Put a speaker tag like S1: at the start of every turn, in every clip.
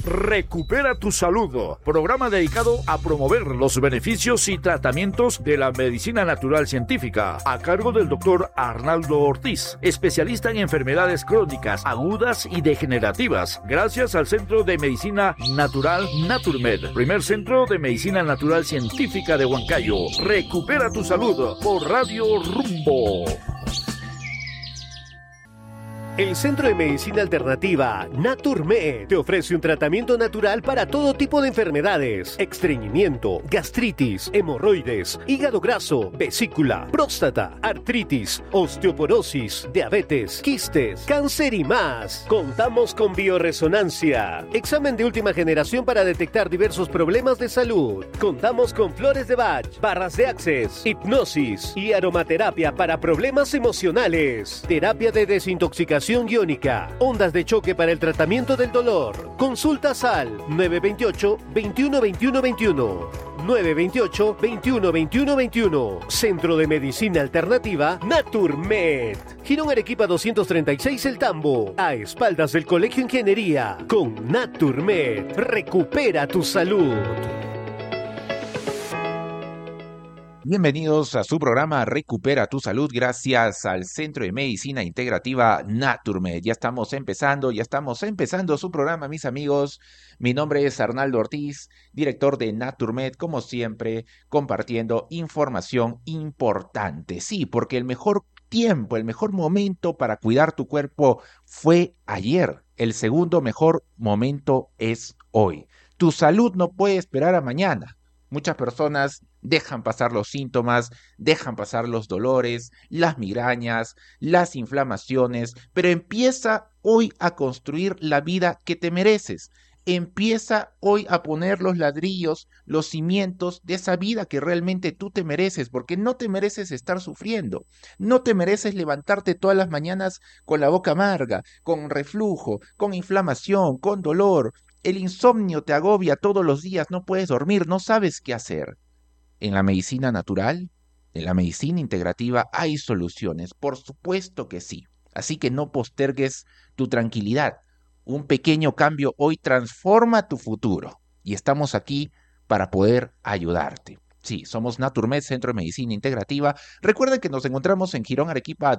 S1: Recupera tu salud, programa dedicado a promover los beneficios y tratamientos de la medicina natural científica, a cargo del doctor Arnaldo Ortiz, especialista en enfermedades crónicas, agudas y degenerativas, gracias al Centro de Medicina Natural Naturmed, primer centro de medicina natural científica de Huancayo. Recupera tu salud por Radio Rumbo.
S2: El Centro de Medicina Alternativa Naturmed te ofrece un tratamiento natural para todo tipo de enfermedades: estreñimiento, gastritis, hemorroides, hígado graso, vesícula, próstata, artritis, osteoporosis, diabetes, quistes, cáncer y más. Contamos con bioresonancia, examen de última generación para detectar diversos problemas de salud. Contamos con flores de Bach, barras de Access, hipnosis y aromaterapia para problemas emocionales, terapia de desintoxicación iónica, ondas de choque para el tratamiento del dolor. Consultas al 928-21-21-21. 928-21-21-21. Centro de Medicina Alternativa Naturmed. Girón Arequipa 236 El Tambo, a espaldas del Colegio Ingeniería. Con Naturmed, recupera tu salud.
S3: Bienvenidos a su programa Recupera tu Salud, gracias al Centro de Medicina Integrativa Naturmed. Ya estamos empezando su programa, mis amigos. Mi nombre es Arnaldo Ortiz, director de Naturmed, como siempre, compartiendo información importante. Sí, porque el mejor tiempo, el mejor momento para cuidar tu cuerpo fue ayer. El segundo mejor momento es hoy. Tu salud no puede esperar a mañana. Muchas personas dejan pasar los síntomas, dejan pasar los dolores, las migrañas, las inflamaciones, pero empieza hoy a construir la vida que te mereces. Empieza hoy a poner los ladrillos, los cimientos de esa vida que realmente tú te mereces, porque no te mereces estar sufriendo, no te mereces levantarte todas las mañanas con la boca amarga, con reflujo, con inflamación, con dolor. El insomnio te agobia todos los días, no puedes dormir, no sabes qué hacer. En la medicina natural, en la medicina integrativa, hay soluciones, por supuesto que sí. Así que no postergues tu tranquilidad. Un pequeño cambio hoy transforma tu futuro. Y estamos aquí para poder ayudarte. Sí, somos Naturmed, Centro de Medicina Integrativa. Recuerden que nos encontramos en Girón Arequipa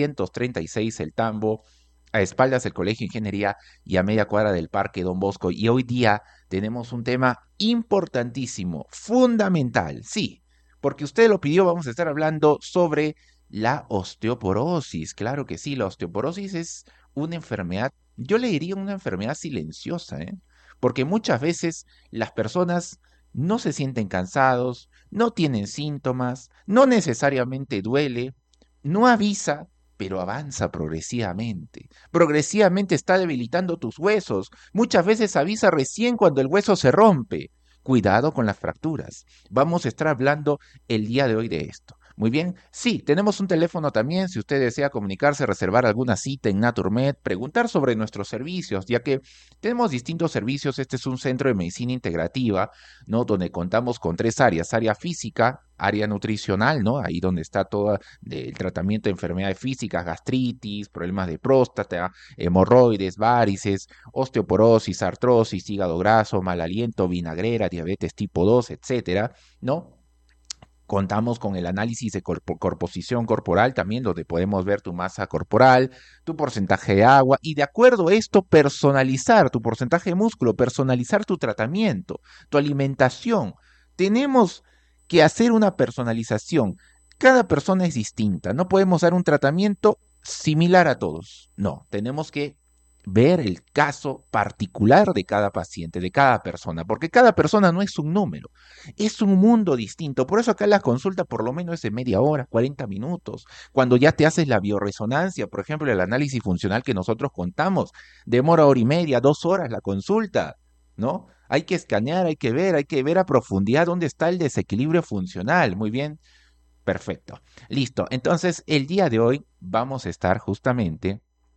S3: 236 El Tambo, a espaldas del Colegio Ingeniería y a media cuadra del Parque Don Bosco. Y hoy día tenemos un tema importantísimo, fundamental, sí, porque usted lo pidió. Vamos a estar hablando sobre la osteoporosis. Claro que sí, la osteoporosis es una enfermedad, yo le diría una enfermedad silenciosa, porque muchas veces las personas no se sienten cansados, no tienen síntomas, no necesariamente duele, no avisa, pero avanza progresivamente. Progresivamente está debilitando tus huesos. Muchas veces avisa recién cuando el hueso se rompe. Cuidado con las fracturas. Vamos a estar hablando el día de hoy de esto. Muy bien, sí, tenemos un teléfono también, si usted desea comunicarse, reservar alguna cita en Naturmed, preguntar sobre nuestros servicios, ya que tenemos distintos servicios. Este es un centro de medicina integrativa, ¿no? Donde contamos con 3 áreas: área física, área nutricional, ¿no? Ahí donde está todo el tratamiento de enfermedades físicas, gastritis, problemas de próstata, hemorroides, varices, osteoporosis, artrosis, hígado graso, mal aliento, vinagrera, diabetes tipo 2, etcétera, ¿no? Contamos con el análisis de composición corporal también, donde podemos ver tu masa corporal, tu porcentaje de agua, y de acuerdo a esto personalizar tu porcentaje de músculo, personalizar tu tratamiento, tu alimentación. Tenemos que hacer una personalización. Cada persona es distinta, no podemos dar un tratamiento similar a todos. No, tenemos que ver el caso particular de cada paciente, de cada persona, porque cada persona no es un número, es un mundo distinto. Por eso acá la consulta por lo menos es de media hora, 40 minutos. Cuando ya te haces la bioresonancia, por ejemplo, el análisis funcional que nosotros contamos, demora 1 hora y media, 2 horas la consulta, ¿no? Hay que escanear, hay que ver a profundidad dónde está el desequilibrio funcional. Muy bien, perfecto. Listo. Entonces, el día de hoy vamos a estar justamente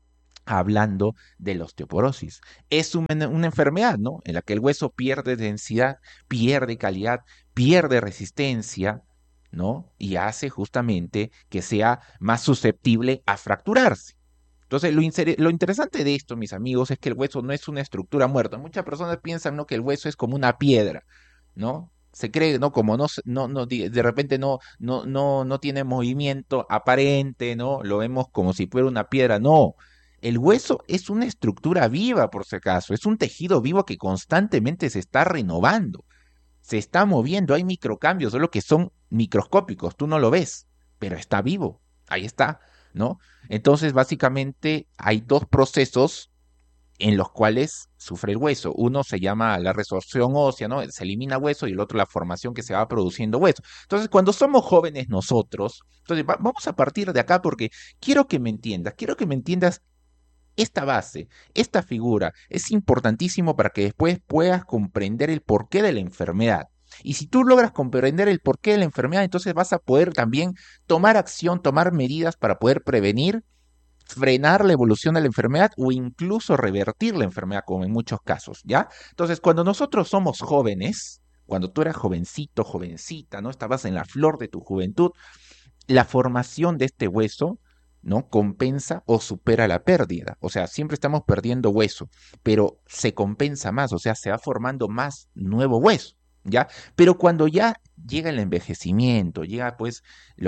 S3: hablando de la osteoporosis. Es una enfermedad, ¿no? En la que el hueso pierde densidad, pierde calidad, pierde resistencia, ¿no? Y hace justamente que sea más susceptible a fracturarse. Entonces, lo interesante de esto, mis amigos, es que el hueso no es una estructura muerta. Muchas personas piensan, ¿no?, que el hueso es como una piedra, ¿no? Se cree, ¿no? Como no, de repente no tiene movimiento aparente, ¿no? Lo vemos como si fuera una piedra. No, el hueso es una estructura viva, por si acaso. Es un tejido vivo que constantemente se está renovando, se está moviendo, hay microcambios, solo que son microscópicos, tú no lo ves, pero está vivo, ahí está, ¿no? Entonces, básicamente, hay dos procesos en los cuales sufre el hueso. Uno se llama la resorción ósea, ¿no? Se elimina hueso, y el otro la formación que se va produciendo hueso. Entonces, cuando somos jóvenes nosotros, entonces vamos a partir de acá porque quiero que me entiendas esta base, esta figura. Es importantísimo para que después puedas comprender el porqué de la enfermedad. Y si tú logras comprender el porqué de la enfermedad, entonces vas a poder también tomar acción, tomar medidas para poder prevenir, frenar la evolución de la enfermedad o incluso revertir la enfermedad, como en muchos casos, ¿ya? Entonces, cuando nosotros somos jóvenes, cuando tú eras jovencito, jovencita, ¿no? Estabas en la flor de tu juventud, la formación de este hueso, ¿no?, compensa o supera la pérdida. O sea, siempre estamos perdiendo hueso, pero se compensa más, o sea, se va formando más nuevo hueso, ¿ya? Pero cuando ya llega el envejecimiento, llega pues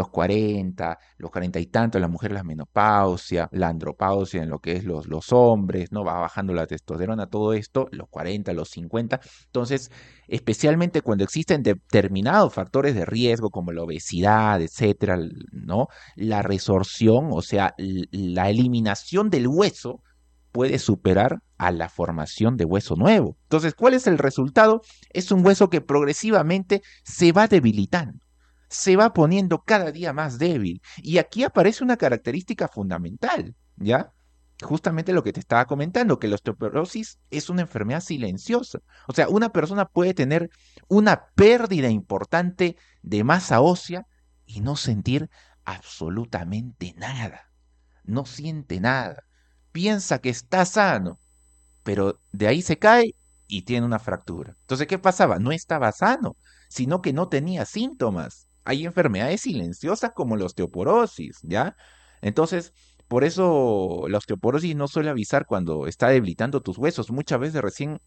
S3: los 40 y tantos, la mujer la menopausia, la andropausia en lo que es los hombres, ¿no? Va bajando la testosterona, todo esto, los 40, los 50. Entonces, especialmente cuando existen determinados factores de riesgo como la obesidad, etcétera, ¿no? La resorción, o sea, la eliminación del hueso puede superar a la formación de hueso nuevo. Entonces, ¿cuál es el resultado? Es un hueso que progresivamente se va debilitando, se va poniendo cada día más débil. Y aquí aparece una característica fundamental, ¿ya? Justamente lo que te estaba comentando, que la osteoporosis es una enfermedad silenciosa. O sea, una persona puede tener una pérdida importante de masa ósea y no sentir absolutamente nada. No siente nada. Piensa que está sano, pero de ahí se cae y tiene una fractura. Entonces, ¿qué pasaba? No estaba sano, sino que no tenía síntomas. Hay enfermedades silenciosas como la osteoporosis, ¿ya? Entonces, por eso la osteoporosis no suele avisar cuando está debilitando tus huesos. Muchas veces recién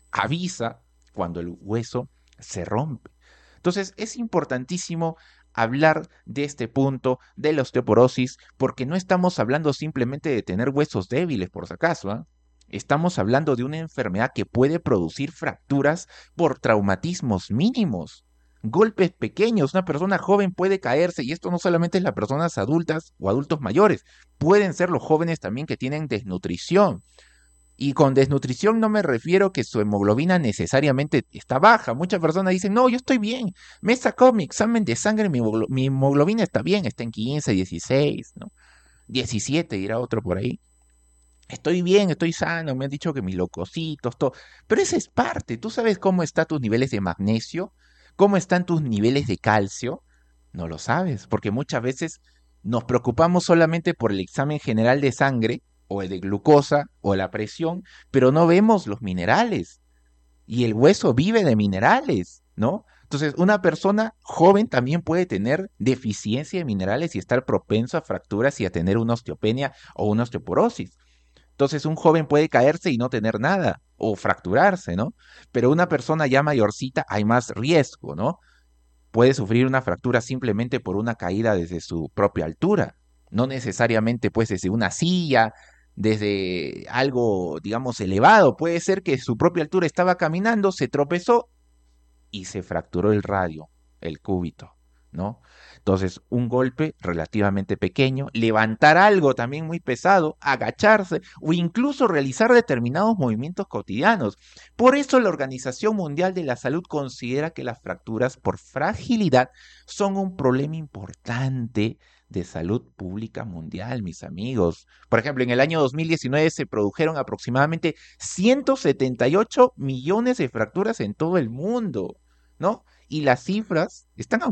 S3: avisa cuando el hueso se rompe. Entonces, es importantísimo hablar de este punto de la osteoporosis porque no estamos hablando simplemente de tener huesos débiles, por si acaso, ¿ah? Estamos hablando de una enfermedad que puede producir fracturas por traumatismos mínimos, golpes pequeños. Una persona joven puede caerse, y esto no solamente es las personas adultas o adultos mayores, pueden ser los jóvenes también que tienen desnutrición. Y con desnutrición no me refiero que su hemoglobina necesariamente está baja. Muchas personas dicen, no, yo estoy bien, me he sacado mi examen de sangre, mi hemoglobina está bien, está en 15, 16, ¿no? 17, dirá otro por ahí. Estoy bien, estoy sano, me han dicho que mis leucocitos, todo. Pero esa es parte. ¿Tú sabes cómo están tus niveles de magnesio? ¿Cómo están tus niveles de calcio? No lo sabes, porque muchas veces nos preocupamos solamente por el examen general de sangre, o el de glucosa, o la presión, pero no vemos los minerales. Y el hueso vive de minerales, ¿no? Entonces, una persona joven también puede tener deficiencia de minerales y estar propenso a fracturas y a tener una osteopenia o una osteoporosis. Entonces un joven puede caerse y no tener nada o fracturarse, ¿no? Pero una persona ya mayorcita hay más riesgo, ¿no? Puede sufrir una fractura simplemente por una caída desde su propia altura, no necesariamente pues desde una silla, desde algo, digamos, elevado. Puede ser que su propia altura estaba caminando, se tropezó y se fracturó el radio, el cúbito, ¿no? Entonces, un golpe relativamente pequeño, levantar algo también muy pesado, agacharse o incluso realizar determinados movimientos cotidianos. Por eso la Organización Mundial de la Salud considera que las fracturas por fragilidad son un problema importante de salud pública mundial, mis amigos. Por ejemplo, en el año 2019 se produjeron aproximadamente 178 millones de fracturas en todo el mundo, ¿no? Y las cifras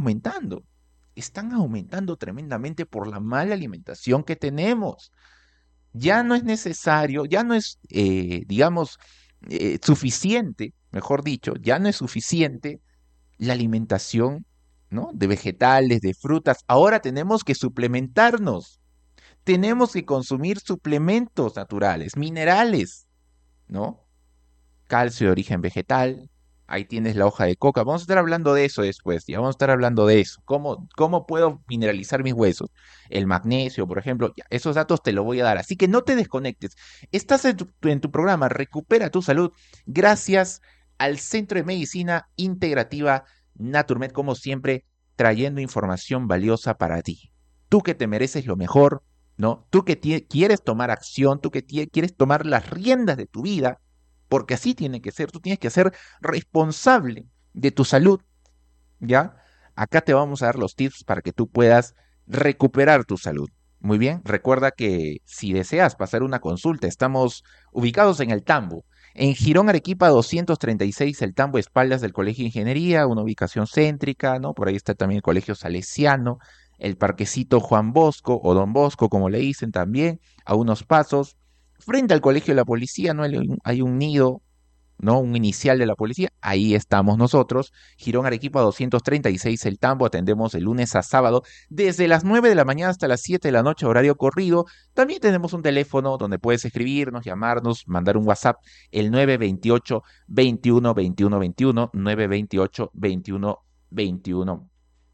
S3: están aumentando tremendamente por la mala alimentación que tenemos. Ya no es necesario, ya no es, digamos, suficiente, mejor dicho, ya no es suficiente la alimentación, ¿no?, de vegetales, de frutas. Ahora tenemos que suplementarnos. tenemos que consumir suplementos naturales, minerales, ¿no? Calcio de origen vegetal, ahí tienes la hoja de coca. Vamos a estar hablando de eso después, ya vamos a estar hablando de eso. ¿Cómo puedo mineralizar mis huesos? El magnesio, por ejemplo, ya, esos datos te los voy a dar. Así que no te desconectes. Estás en tu programa Recupera tu Salud gracias al Centro de Medicina Integrativa Naturmed, como siempre, trayendo información valiosa para ti. Tú que te mereces lo mejor, ¿no? Tú que quieres tomar acción, tú que quieres tomar las riendas de tu vida, porque así tiene que ser, tú tienes que ser responsable de tu salud, ¿ya? Acá te vamos a dar los tips para que tú puedas recuperar tu salud. Muy bien, recuerda que si deseas pasar una consulta, estamos ubicados en El Tambo, en Girón Arequipa 236, El Tambo, espaldas del Colegio de Ingeniería, una ubicación céntrica, ¿no? Por ahí está también el Colegio Salesiano, el Parquecito Juan Bosco o Don Bosco, como le dicen también, a unos pasos. Frente al Colegio de la Policía, ¿no? Hay un nido, ¿no? Un inicial de la policía, ahí estamos nosotros, Girón Arequipa 236, El Tambo, atendemos de lunes a sábado, desde las 9 de la mañana hasta las 7 de la noche, horario corrido. También tenemos un teléfono donde puedes escribirnos, llamarnos, mandar un WhatsApp, el 928 21 21 21, 928 21 21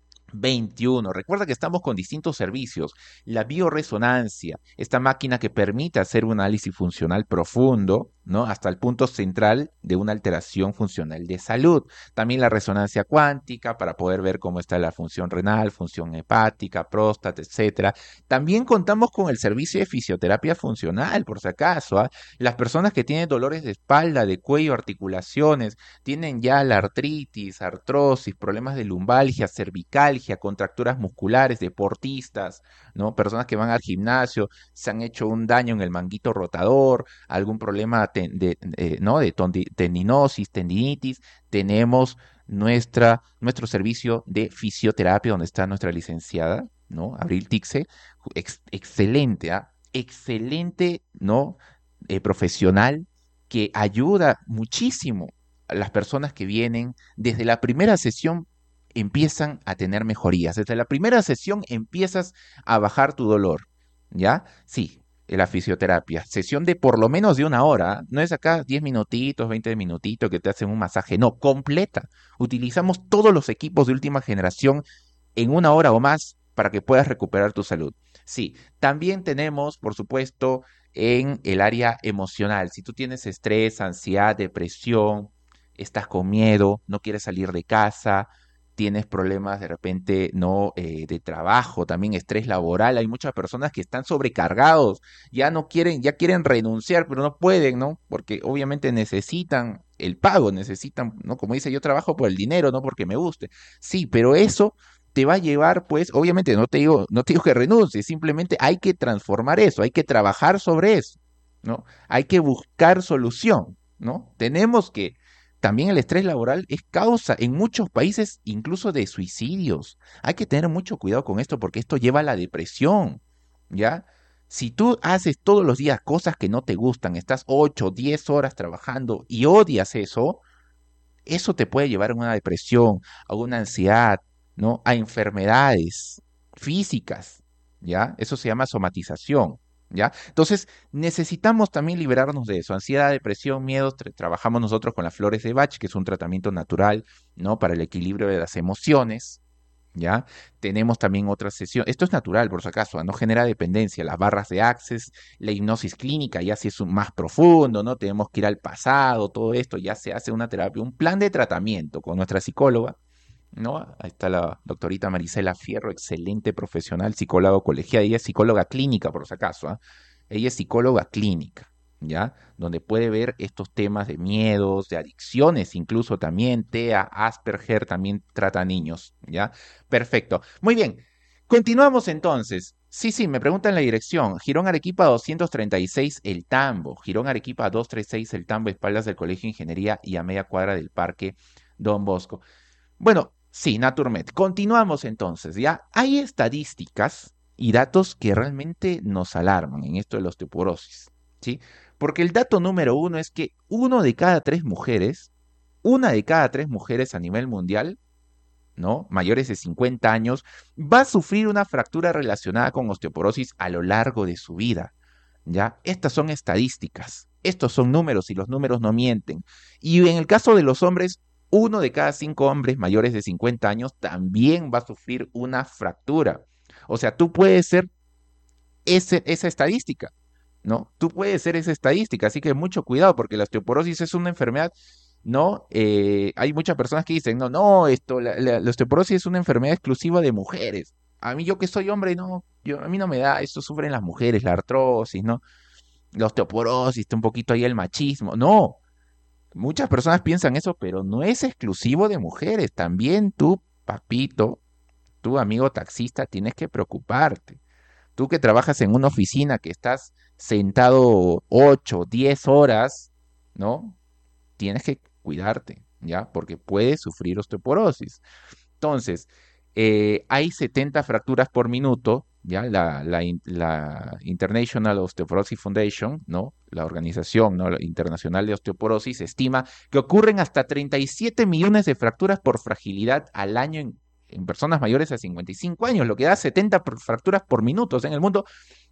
S3: 21. Recuerda que estamos con distintos servicios. La bioresonancia, esta máquina que permite hacer un análisis funcional profundo, ¿no? Hasta el punto central de una alteración funcional de salud. También la resonancia cuántica para poder ver cómo está la función renal, función hepática, próstata, etcétera. También contamos con el servicio de fisioterapia funcional, por si acaso, ¿ah? Las personas que tienen dolores de espalda, de cuello, articulaciones, tienen ya la artritis, artrosis, problemas de lumbalgia, cervicalgia, contracturas musculares, deportistas, ¿no? Personas que van al gimnasio, se han hecho un daño en el manguito rotador, algún problema ¿no? de tendinosis, tendinitis, tenemos nuestro servicio de fisioterapia donde está nuestra licenciada, ¿no? Abril Tixe, excelente, ¿ah? Excelente, ¿no? Profesional que ayuda muchísimo a las personas que vienen. Desde la primera sesión empiezan a tener mejorías. Desde la primera sesión empiezas a bajar tu dolor, ¿ya? Sí, la fisioterapia. Sesión de por lo menos de 1 hora. No es acá 10 minutitos, 20 minutitos que te hacen un masaje. No, completa. Utilizamos todos los equipos de última generación en 1 hora o más para que puedas recuperar tu salud. Sí, también tenemos, por supuesto, en el área emocional. Si tú tienes estrés, ansiedad, depresión, estás con miedo, no quieres salir de casa, tienes problemas de repente no de trabajo, también estrés laboral, hay muchas personas que están sobrecargados, ya quieren renunciar, pero no pueden, ¿no? Porque obviamente necesitan el pago, necesitan, ¿no? Como dice, yo trabajo por el dinero, no porque me guste. Sí, pero eso te va a llevar, pues, obviamente no te digo que renuncies, simplemente hay que transformar eso, hay que trabajar sobre eso, ¿no? Hay que buscar solución, ¿no? Tenemos que también el estrés laboral es causa en muchos países incluso de suicidios. Hay que tener mucho cuidado con esto porque esto lleva a la depresión, ¿ya? Si tú haces todos los días cosas que no te gustan, estás 8, 10 horas trabajando y odias eso, eso te puede llevar a una depresión, a una ansiedad, ¿no? A enfermedades físicas, ¿ya? Eso se llama somatización, ¿ya? Entonces, necesitamos también liberarnos de eso. Ansiedad, depresión, miedos, trabajamos nosotros con las flores de Bach, que es un tratamiento natural, ¿no? Para el equilibrio de las emociones, ¿ya? Tenemos también otra sesión, esto es natural por si acaso, no genera dependencia, las barras de Access, la hipnosis clínica, ya si es más profundo, ¿no? Tenemos que ir al pasado, todo esto, ya se hace una terapia, un plan de tratamiento con nuestra psicóloga, ¿no? Ahí está la doctorita Marisela Fierro, excelente profesional, psicóloga colegiada, ella es psicóloga clínica por si acaso, ¿ah? Ella es psicóloga clínica, ¿ya? Donde puede ver estos temas de miedos, de adicciones, incluso también TEA, Asperger, también trata niños, ¿ya? Perfecto. Muy bien, continuamos entonces. Sí, me preguntan la dirección. Girón Arequipa 236 El Tambo. Girón Arequipa 236 El Tambo, espaldas del Colegio de Ingeniería y a media cuadra del Parque Don Bosco. Bueno, sí, Naturmed. Continuamos entonces, ¿ya? Hay estadísticas y datos que realmente nos alarman en esto de la osteoporosis, ¿sí? Porque el dato número uno es que una de cada tres mujeres a nivel mundial ¿no? Mayores de 50 años, va a sufrir una fractura relacionada con osteoporosis a lo largo de su vida, ¿ya? Estas son estadísticas, estos son números y los números no mienten. Y en el caso de los hombres, 1 de cada 5 hombres mayores de 50 años también va a sufrir una fractura. O sea, tú puedes ser esa estadística, ¿no? Tú puedes ser esa estadística, así que mucho cuidado porque la osteoporosis es una enfermedad, ¿no? Hay muchas personas que dicen, no, no, la osteoporosis es una enfermedad exclusiva de mujeres. A mí, yo que soy hombre, no, a mí no me da, esto sufren las mujeres, la artrosis, ¿no? La osteoporosis, está un poquito ahí el machismo. No, muchas personas piensan eso, pero no es exclusivo de mujeres. También tú, papito, tu amigo taxista, tienes que preocuparte. Tú que trabajas en una oficina, que estás sentado 8, 10 horas, ¿no? Tienes que cuidarte, ¿ya? Porque puedes sufrir osteoporosis. Entonces, hay 70 fracturas por minuto, ¿ya? La International Osteoporosis Foundation, ¿no? La organización, ¿no? Internacional de Osteoporosis estima que ocurren hasta 37 millones de fracturas por fragilidad al año en personas mayores a 55 años, lo que da 70 fracturas por minuto. O sea, en el mundo,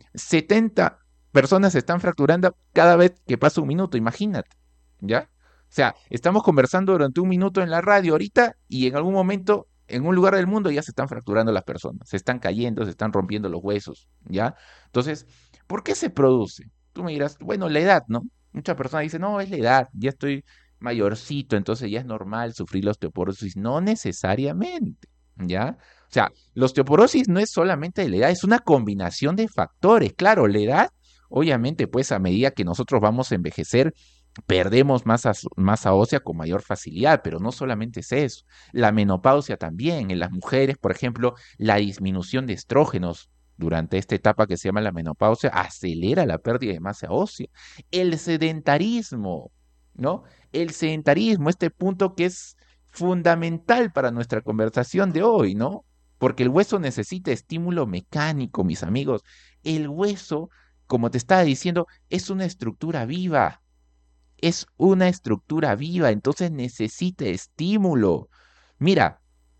S3: 70 personas se están fracturando cada vez que pasa un minuto, imagínate, ¿ya? O sea, estamos conversando durante un minuto en la radio ahorita y en algún momento, en un lugar del mundo, ya se están fracturando las personas, se están cayendo, se están rompiendo los huesos, ¿ya? Entonces, ¿por qué se produce? Tú me dirás, bueno, la edad, ¿no? Muchas personas dicen, no, es la edad, ya estoy mayorcito, entonces ya es normal sufrir la osteoporosis. No necesariamente, ¿ya? O sea, la osteoporosis no es solamente de la edad, es una combinación de factores. Claro, la edad, obviamente, pues a medida que nosotros vamos a envejecer, perdemos masa ósea con mayor facilidad, pero no solamente es eso. La menopausia también. En las mujeres, por ejemplo, la disminución de estrógenos durante esta etapa que se llama la menopausia acelera la pérdida de masa ósea. El sedentarismo, ¿no? El sedentarismo, este punto que es fundamental para nuestra conversación de hoy, ¿no? Porque el hueso necesita estímulo mecánico, mis amigos. El hueso, como te estaba diciendo, es una estructura viva. Es una estructura viva, entonces necesita estímulo. Mira,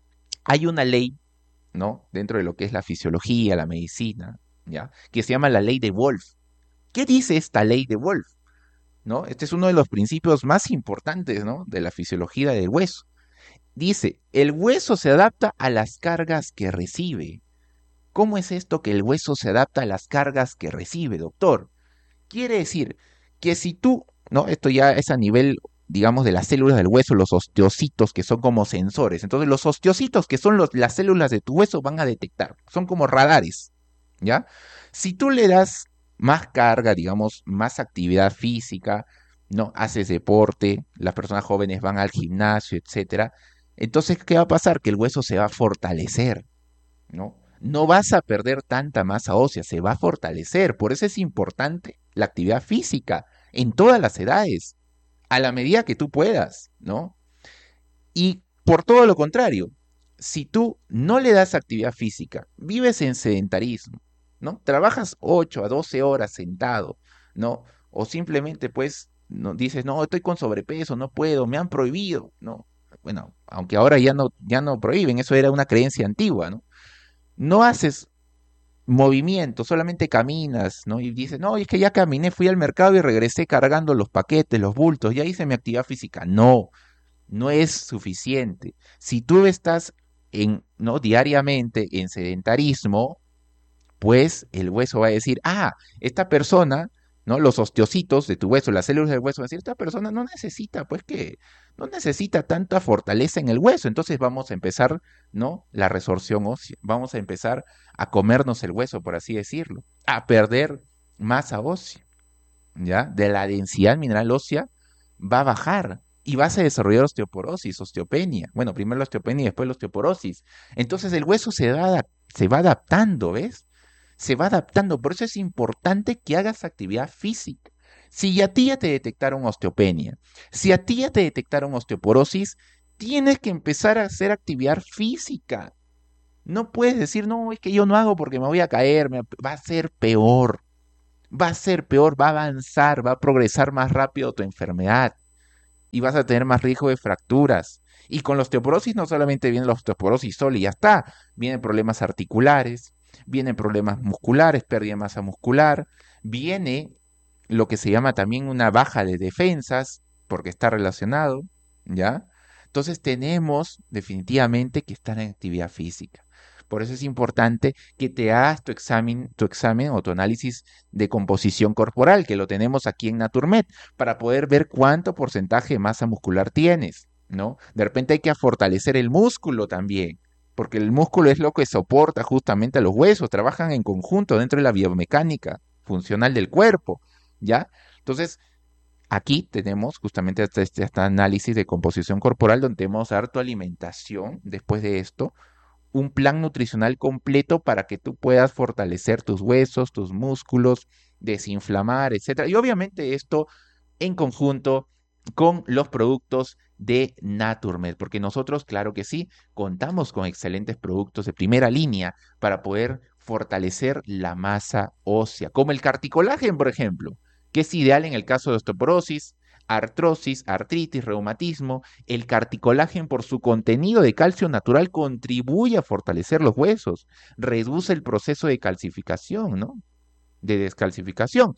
S3: hay una ley, ¿no? Dentro de lo que es la fisiología, la medicina, ¿ya? Que se llama la ley de Wolf. ¿Qué dice esta ley de Wolf? ¿No? Este es uno de los principios más importantes, ¿no? De la fisiología del hueso. Dice, el hueso se adapta a las cargas que recibe. ¿Cómo es esto que el hueso se adapta a las cargas que recibe, doctor? Quiere decir que si tú, ¿no? Esto ya es a nivel, digamos, de las células del hueso, los osteocitos, que son como sensores. Entonces, los osteocitos, que son las células de tu hueso, van a detectar, son como radares, ¿ya? Si tú le das más carga, digamos, más actividad física, ¿no? Haces deporte, las personas jóvenes van al gimnasio, etcétera. Entonces, ¿qué va a pasar? Que el hueso se va a fortalecer, ¿no? No vas a perder tanta masa ósea, se va a fortalecer. Por eso es importante la actividad física en todas las edades, a la medida que tú puedas, ¿no? Y por todo lo contrario, si tú no le das actividad física, vives en sedentarismo, ¿no? Trabajas 8 a 12 horas sentado, ¿no? O simplemente pues no, dices, no, estoy con sobrepeso, no puedo, me han prohibido, ¿no? Bueno, aunque ahora ya no prohíben, eso era una creencia antigua, ¿no? No haces movimiento, solamente caminas, ¿no? Y dices, no, es que ya caminé, fui al mercado y regresé cargando los paquetes, los bultos, ya hice mi actividad física. No, no es suficiente. Si tú estás ¿no? Diariamente en sedentarismo, pues el hueso va a decir, esta persona, ¿no? Los osteocitos de tu hueso, las células del hueso van a decir, esta persona no necesita, pues que no necesita tanta fortaleza en el hueso. Entonces vamos a empezar, ¿no? La resorción ósea. Vamos a empezar a comernos el hueso, por así decirlo, a perder masa ósea, ¿ya? De la densidad mineral ósea va a bajar. Y vas a desarrollar osteoporosis, osteopenia. Bueno, primero la osteopenia y después la osteoporosis. Entonces el hueso se va adaptando, ¿ves? Se va adaptando. Por eso es importante que hagas actividad física. Si a ti ya te detectaron osteopenia, si a ti ya te detectaron osteoporosis, tienes que empezar a hacer actividad física. No puedes decir, no, es que yo no hago porque me voy a caer, va a ser peor. Va a ser peor, va a avanzar, va a progresar más rápido tu enfermedad. y vas a tener más riesgo de fracturas. Y con la osteoporosis no solamente viene la osteoporosis sola y ya está, vienen problemas articulares, vienen problemas musculares, pérdida de masa muscular, viene lo que se llama también una baja de defensas, porque está relacionado, ¿ya? Entonces tenemos definitivamente que estar en actividad física. Por eso es importante que te hagas tu examen o tu análisis de composición corporal, que lo tenemos aquí en Naturmed, para poder ver cuánto porcentaje de masa muscular tienes, ¿no? De repente hay que fortalecer el músculo también, porque el músculo es lo que soporta justamente a los huesos, trabajan en conjunto dentro de la biomecánica funcional del cuerpo, ¿ya? Entonces, aquí tenemos justamente este análisis de composición corporal donde vamos a dar tu alimentación después de esto, un plan nutricional completo para que tú puedas fortalecer tus huesos, tus músculos, desinflamar, etcétera. Y obviamente esto en conjunto con los productos de Naturmed, porque nosotros, claro que sí, contamos con excelentes productos de primera línea para poder fortalecer la masa ósea, como el carticolágeno, por ejemplo, que es ideal en el caso de osteoporosis, artrosis, artritis, reumatismo. El carticolágeno, por su contenido de calcio natural, contribuye a fortalecer los huesos, reduce el proceso de calcificación, ¿no? De descalcificación.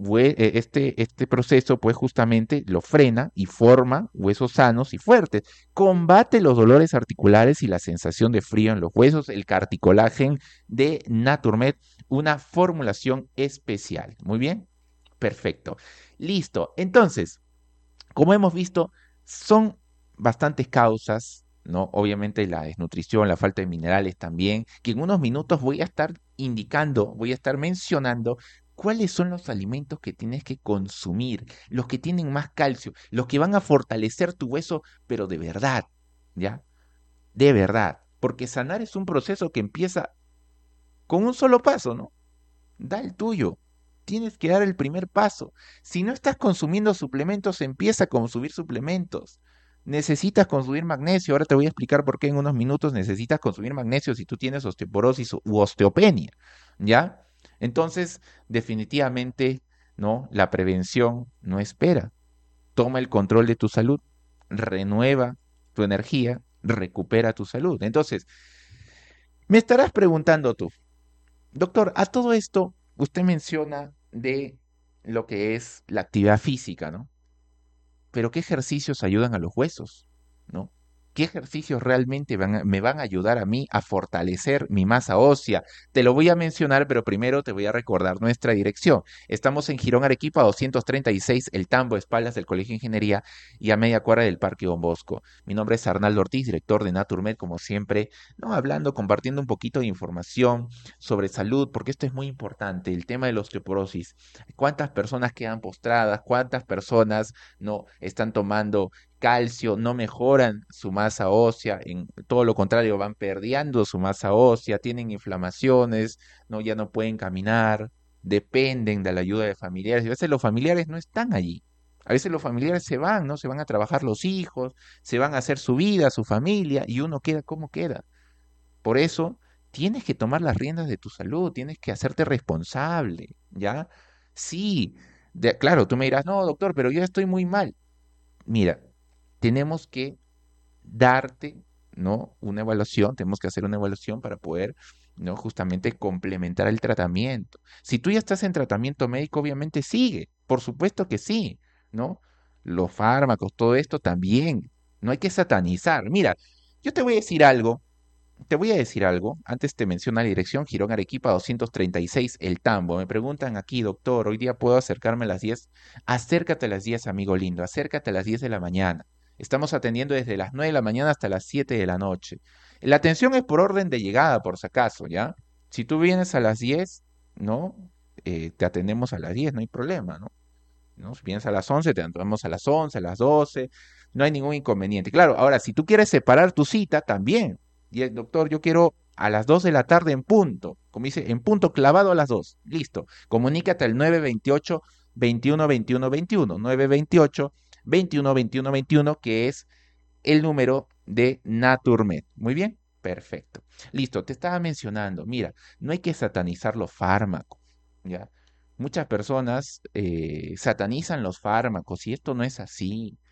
S3: Este proceso, pues justamente lo frena y forma huesos sanos y fuertes. Combate los dolores articulares y la sensación de frío en los huesos. El carticolágeno de Naturmed, una formulación especial. Muy bien, perfecto. Listo. Entonces, como hemos visto, son bastantes causas, ¿no? Obviamente la desnutrición, la falta de minerales también, que en unos minutos voy a estar indicando, voy a estar mencionando cuáles son los alimentos que tienes que consumir, los que tienen más calcio, los que van a fortalecer tu hueso, pero de verdad, ¿ya? De verdad, porque sanar es un proceso que empieza con un solo paso, ¿no? Da el tuyo. Tienes que dar el primer paso. Si no estás consumiendo suplementos, empieza a consumir suplementos. Necesitas consumir magnesio. Ahora te voy a explicar por qué en unos minutos necesitas consumir magnesio si tú tienes osteoporosis u osteopenia. ¿Ya? Entonces, definitivamente, ¿no? La prevención no espera. Toma el control de tu salud, renueva tu energía, recupera tu salud. Entonces, me estarás preguntando tú, doctor, a todo esto usted menciona de lo que es la actividad física, ¿no? Pero ¿qué ejercicios ayudan a los huesos? ¿No? ¿Qué ejercicios realmente me van a ayudar a mí a fortalecer mi masa ósea? Te lo voy a mencionar, pero primero te voy a recordar nuestra dirección. Estamos en Girón Arequipa 236, El Tambo, espaldas del Colegio de Ingeniería y a media cuadra del Parque Don Bosco. Mi nombre es Arnaldo Ortiz, director de Naturmed, como siempre, ¿no? Hablando, compartiendo un poquito de información sobre salud, porque esto es muy importante, el tema de la osteoporosis. ¿Cuántas personas quedan postradas? ¿Cuántas personas no están tomando calcio, no mejoran su masa ósea, en todo lo contrario, van perdiendo su masa ósea, tienen inflamaciones, no, ya no pueden caminar, dependen de la ayuda de familiares, y a veces los familiares no están allí. A veces los familiares se van, ¿no? Se van a trabajar los hijos, se van a hacer su vida, su familia, y uno queda como queda. Por eso, tienes que tomar las riendas de tu salud, tienes que hacerte responsable, ¿ya? Sí, claro, tú me dirás, no, doctor, pero yo estoy muy mal. Mira, tenemos que darte, ¿no? Una evaluación, tenemos que hacer una evaluación para poder, ¿no? Justamente complementar el tratamiento. Si tú ya estás en tratamiento médico, obviamente sigue, por supuesto que sí, ¿no? Los fármacos, todo esto también, no hay que satanizar. Mira, yo te voy a decir algo, antes te menciona la dirección, Girón Arequipa 236, El Tambo. Me preguntan aquí, doctor, hoy día puedo acercarme a las 10. Acércate a las 10, amigo lindo, acércate a las 10 de la mañana. Estamos atendiendo desde las 9 de la mañana hasta las 7 de la noche. La atención es por orden de llegada, por si acaso, ¿ya? Si tú vienes a las 10, ¿no? Te atendemos a las 10, no hay problema, ¿no? ¿No? Si vienes a las 11, te atendemos a las 11, a las 12, no hay ningún inconveniente. Claro, ahora, si tú quieres separar tu cita, también. Y el doctor, yo quiero a las 2 de la tarde en punto, como dice, en punto clavado a las 2. Listo. Comunícate al 928 21 21 21, 928 21 21 21, que es el número de Naturmed. Muy bien, perfecto. Listo, te estaba mencionando, mira, no hay que satanizar los fármacos, ¿ya? Muchas personas satanizan los fármacos y esto no es así.